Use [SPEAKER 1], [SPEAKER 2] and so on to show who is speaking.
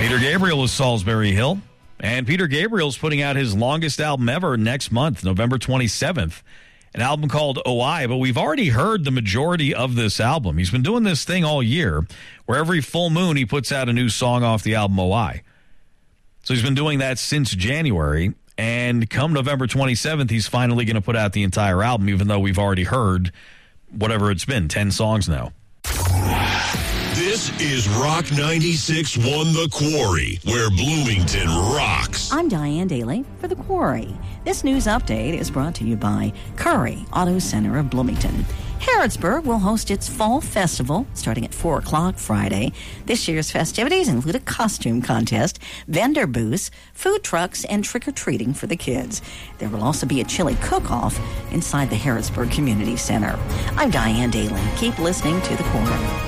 [SPEAKER 1] Peter Gabriel is Salisbury Hill. And Peter Gabriel's putting out his longest album ever next month, November 27th. An album called OI, but we've already heard the majority of this album. He's been doing this thing all year, where every full moon he puts out a new song off the album OI. So he's been doing that since January, and come November 27th, he's finally going to put out the entire album, even though we've already heard whatever it's been, 10 songs now.
[SPEAKER 2] This is Rock 96.1 The Quarry, where Bloomington rocks.
[SPEAKER 3] I'm Diane Daly for The Quarry. This news update is brought to you by Curry Auto Center of Bloomington. Harrodsburg will host its Fall Festival starting at 4 o'clock Friday. This year's festivities include a costume contest, vendor booths, food trucks, and trick-or-treating for the kids. There will also be a chili cook-off inside the Harrodsburg Community Center. I'm Diane Daly. Keep listening to The Quarry.